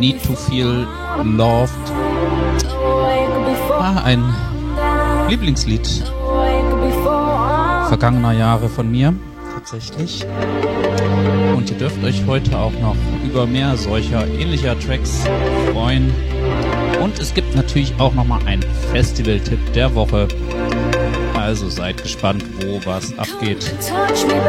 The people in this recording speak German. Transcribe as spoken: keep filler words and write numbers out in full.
Need to Feel Loved. Ah, ein Lieblingslied vergangener Jahre von mir, tatsächlich. Und ihr dürft euch heute auch noch über mehr solcher ähnlicher Tracks freuen. Und es gibt natürlich auch nochmal einen Festival-Tipp der Woche. Also seid gespannt, wo was abgeht.